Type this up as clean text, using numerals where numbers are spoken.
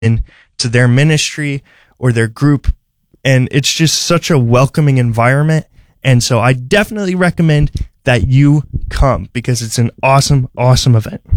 to their ministry or their group. And it's just such a welcoming environment. And so I definitely recommend that you come because it's an awesome, awesome event.